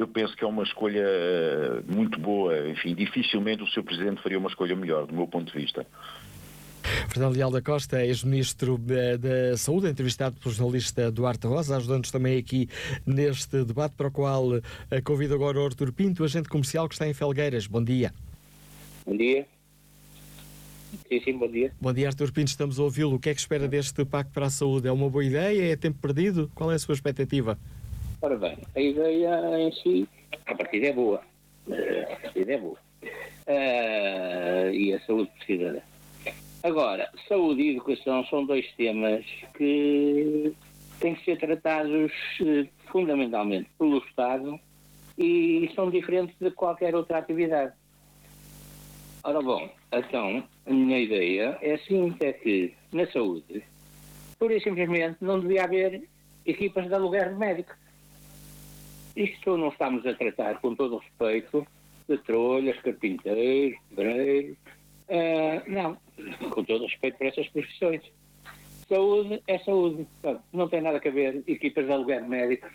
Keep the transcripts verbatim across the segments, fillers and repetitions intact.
eu penso que é uma escolha eh, muito boa. Enfim, dificilmente o senhor Presidente faria uma escolha melhor, do meu ponto de vista. Fernando Leal da Costa, ex-ministro da, da Saúde, entrevistado pelo jornalista Duarte Rosa, ajudando-nos também aqui neste debate, para o qual uh, convido agora o Artur Pinto, agente comercial que está em Felgueiras. Bom dia. Bom dia. Sim, sim, bom dia. Bom dia, Artur Pinto, estamos a ouvi-lo. O que é que espera deste Pacto para a Saúde? É uma boa ideia? É tempo perdido? Qual é a sua expectativa? Ora bem, a ideia em si, a partida é boa. A partida é boa. Uh, e a saúde precisa. Agora, saúde e educação são dois temas que têm que ser tratados uh, fundamentalmente pelo Estado e são diferentes de qualquer outra atividade. Ora bom, então, a minha ideia é a seguinte, é que na saúde, pura e simplesmente, não devia haver equipas de aluguer de médicos. Isto não estamos a tratar, com todo o respeito, de trolhas, carpinteiros, pedreiros, uh, não, com todo o respeito para essas profissões. Saúde é saúde, não tem nada a ver equipas de aluguer de médicos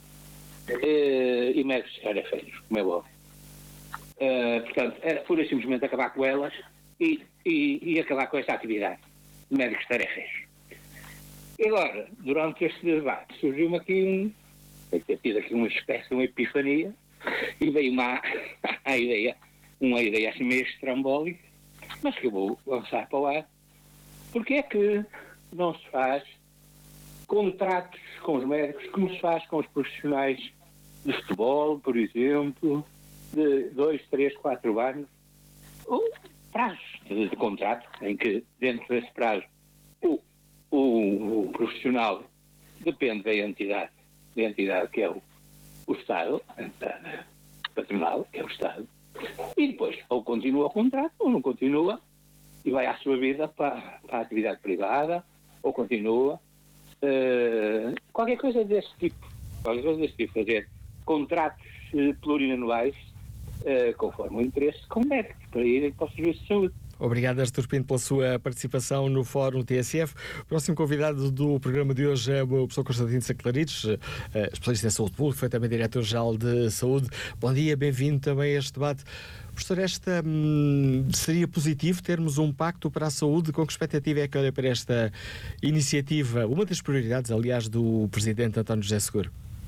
uh, e médicos tarefeiros, como é óbvio. Uh, portanto, era pura e simplesmente acabar com elas e, e, e acabar com esta atividade de médicos tarefeiros. E agora, durante este debate, surgiu-me aqui um, deve ter tido aqui uma espécie de uma epifania e veio uma a ideia, uma ideia assim meio estrambólica, mas que eu vou lançar para o ar. Porque é que não se faz contratos com os médicos como se faz com os profissionais de futebol, por exemplo, de dois, três, quatro anos, ou prazos de, de contrato, em que dentro desse prazo o, o, o profissional depende da entidade, da entidade que é o, o Estado, a entidade patronal, que é o Estado, e depois ou continua o contrato ou não continua e vai à sua vida para, para a atividade privada, ou continua uh, qualquer coisa desse tipo, qualquer coisa desse tipo, fazer contratos uh, plurianuais Uh, conforme o interesse com médicos para irem para o Serviço de Saúde. Obrigado, Artur Pinto, pela sua participação no Fórum T S F. O próximo convidado do programa de hoje é o professor Constantino Saclarides, uh, especialista em saúde pública, foi também diretor-geral de saúde. Bom dia, bem-vindo também a este debate. Professor, esta hum, seria positivo termos um pacto para a saúde? Com que expectativa é que olha para esta iniciativa? Uma das prioridades, aliás, do Presidente António José Seguro.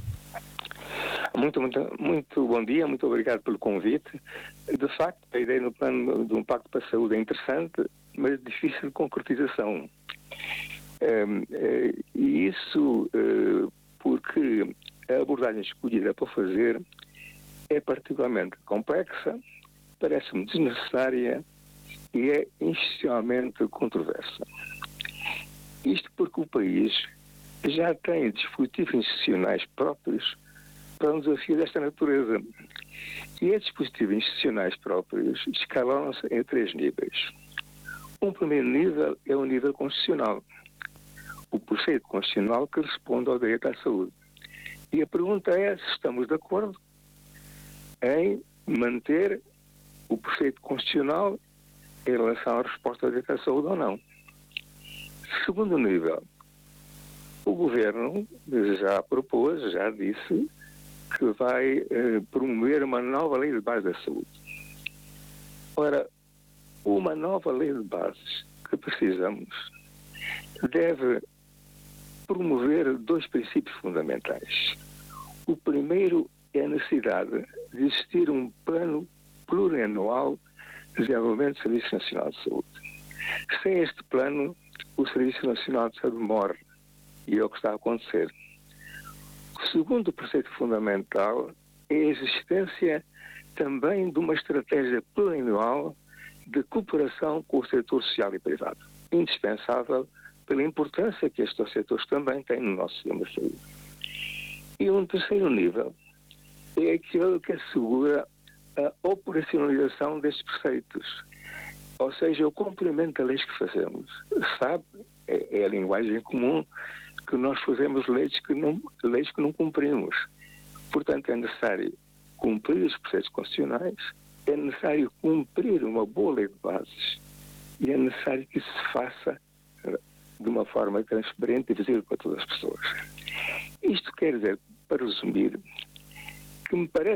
Muito, muito, muito bom dia, muito obrigado pelo convite. De facto, a ideia no plano de um pacto para a saúde é interessante, mas difícil de concretização. Um, uh, e isso uh, porque a abordagem escolhida para fazer é particularmente complexa, parece-me desnecessária e é institucionalmente controversa. Isto porque o país já tem dispositivos institucionais próprios para um desafio desta natureza. E esses dispositivos institucionais próprios escalam-se em três níveis. Um primeiro nível é o nível constitucional, o preceito constitucional que responde ao direito à saúde. E a pergunta é se estamos de acordo em manter o preceito constitucional em relação à resposta ao direito à saúde ou não. Segundo nível, o Governo já propôs, já disse, que vai eh, promover uma nova lei de base da saúde. Ora, uma nova lei de bases que precisamos deve promover dois princípios fundamentais. O primeiro é a necessidade de existir um plano plurianual de desenvolvimento do Serviço Nacional de Saúde. Sem este plano, o Serviço Nacional de Saúde morre, e é o que está a acontecer. O segundo preceito fundamental é a existência também de uma estratégia plurianual de cooperação com o setor social e privado, indispensável pela importância que estes setores também têm no nosso sistema de saúde. E um terceiro nível é aquele que assegura a operacionalização destes preceitos, ou seja, o cumprimento das leis que fazemos. Sabe, é, é a linguagem comum que nós fazemos leis que não, leis que não cumprimos. Portanto, é necessário cumprir os preceitos constitucionais, é necessário cumprir uma boa lei de bases e é necessário que isso se faça de uma forma transparente e visível para todas as pessoas. Isto quer dizer, para resumir, que me parece